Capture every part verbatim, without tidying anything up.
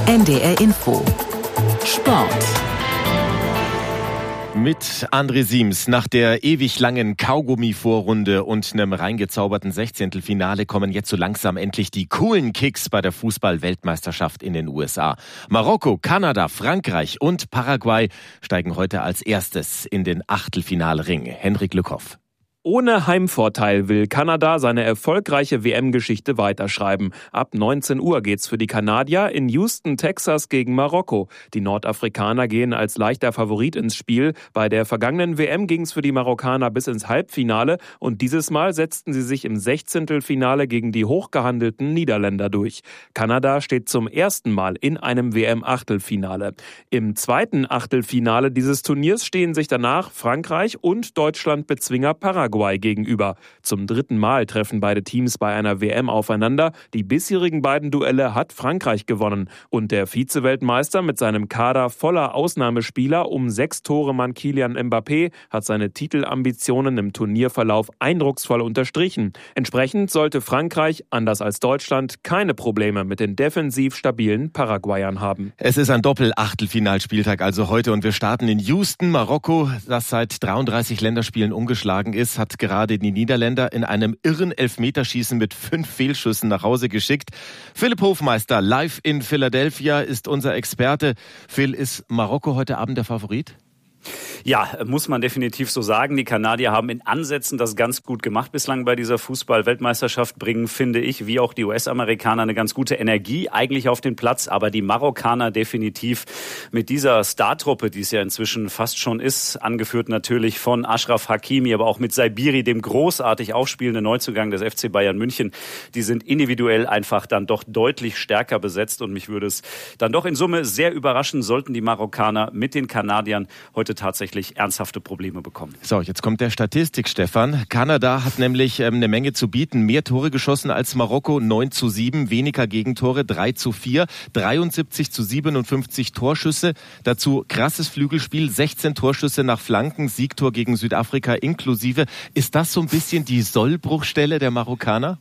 N D R Info Sport. Mit André Siems. Nach der ewig langen Kaugummi-Vorrunde und einem reingezauberten Sechzehntelfinale kommen jetzt so langsam endlich die coolen Kicks bei der Fußball-Weltmeisterschaft in den U S A. Marokko, Kanada, Frankreich und Paraguay steigen heute als erstes in den Achtelfinalring. Henrik Lückhoff. Ohne Heimvorteil will Kanada seine erfolgreiche W M-Geschichte weiterschreiben. Ab neunzehn Uhr geht's für die Kanadier in Houston, Texas gegen Marokko. Die Nordafrikaner gehen als leichter Favorit ins Spiel. Bei der vergangenen W M ging's für die Marokkaner bis ins Halbfinale und dieses Mal setzten sie sich im Sechzehntelfinale gegen die hochgehandelten Niederländer durch. Kanada steht zum ersten Mal in einem W M-Achtelfinale. Im zweiten Achtelfinale dieses Turniers stehen sich danach Frankreich und Deutschland-Bezwinger Paraguay gegenüber. Zum dritten Mal treffen beide Teams bei einer W M aufeinander. Die bisherigen beiden Duelle hat Frankreich gewonnen. Und der Vize-Weltmeister mit seinem Kader voller Ausnahmespieler um sechs Tore Mann Kylian Mbappé hat seine Titelambitionen im Turnierverlauf eindrucksvoll unterstrichen. Entsprechend sollte Frankreich, anders als Deutschland, keine Probleme mit den defensiv stabilen Paraguayern haben. Es ist ein Doppel-Achtelfinalspieltag also heute und wir starten in Houston. Marokko, das seit dreiunddreißig Länderspielen ungeschlagen ist, hat gerade die Niederländer in einem irren Elfmeterschießen mit fünf Fehlschüssen nach Hause geschickt. Philipp Hofmeister, live in Philadelphia, ist unser Experte. Phil, ist Marokko heute Abend der Favorit? Ja, muss man definitiv so sagen. Die Kanadier haben in Ansätzen das ganz gut gemacht bislang bei dieser Fußball-Weltmeisterschaft, bringen, finde ich, wie auch die U S-Amerikaner eine ganz gute Energie eigentlich auf den Platz. Aber die Marokkaner definitiv mit dieser Startruppe, die es ja inzwischen fast schon ist, angeführt natürlich von Achraf Hakimi, aber auch mit Saibiri, dem großartig aufspielenden Neuzugang des F C Bayern München. Die sind individuell einfach dann doch deutlich stärker besetzt und mich würde es dann doch in Summe sehr überraschen, sollten die Marokkaner mit den Kanadiern heute tatsächlich ernsthafte Probleme bekommen. So, jetzt kommt der Statistik, Stefan. Kanada hat nämlich ähm, eine Menge zu bieten. Mehr Tore geschossen als Marokko, neun zu sieben, weniger Gegentore, drei zu vier, dreiundsiebzig zu siebenundfünfzig Torschüsse. Dazu krasses Flügelspiel, sechzehn Torschüsse nach Flanken, Siegtor gegen Südafrika inklusive. Ist das so ein bisschen die Sollbruchstelle der Marokkaner?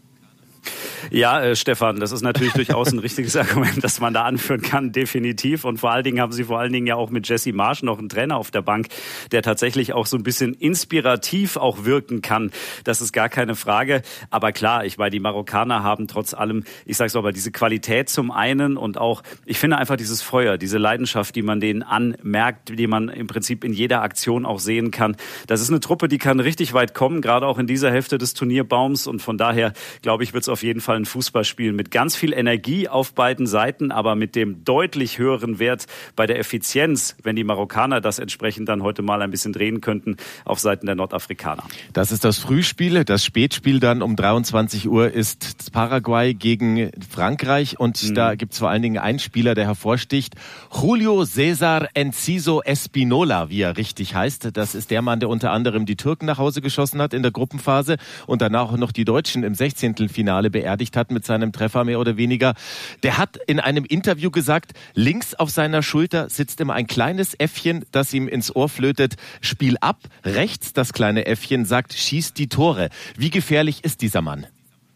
Ja, äh, Stefan, das ist natürlich durchaus ein richtiges Argument, das man da anführen kann, definitiv. Und vor allen Dingen haben sie vor allen Dingen ja auch mit Jesse Marsch noch einen Trainer auf der Bank, der tatsächlich auch so ein bisschen inspirativ auch wirken kann. Das ist gar keine Frage. Aber klar, ich meine, die Marokkaner haben trotz allem, ich sag's aber, diese Qualität zum einen und auch, ich finde einfach dieses Feuer, diese Leidenschaft, die man denen anmerkt, die man im Prinzip in jeder Aktion auch sehen kann. Das ist eine Truppe, die kann richtig weit kommen, gerade auch in dieser Hälfte des Turnierbaums. Und von daher, glaube ich, wird es auf jeden Fall ein Fußballspiel mit ganz viel Energie auf beiden Seiten, aber mit dem deutlich höheren Wert bei der Effizienz, wenn die Marokkaner das entsprechend dann heute mal ein bisschen drehen könnten, auf Seiten der Nordafrikaner. Das ist das Frühspiel. Das Spätspiel dann um dreiundzwanzig Uhr ist Paraguay gegen Frankreich und mhm. da gibt es vor allen Dingen einen Spieler, der hervorsticht. Julio César Enciso Espinola, wie er richtig heißt. Das ist der Mann, der unter anderem die Türken nach Hause geschossen hat in der Gruppenphase und danach auch noch die Deutschen im Sechzehntelfinale beerdigt hat mit seinem Treffer mehr oder weniger. Der hat in einem Interview gesagt, links auf seiner Schulter sitzt immer ein kleines Äffchen, das ihm ins Ohr flötet, Spiel ab. Rechts das kleine Äffchen sagt, schieß die Tore. Wie gefährlich ist dieser Mann?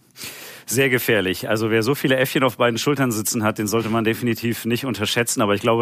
Sehr gefährlich. Also wer so viele Äffchen auf beiden Schultern sitzen hat, den sollte man definitiv nicht unterschätzen. Aber ich glaube,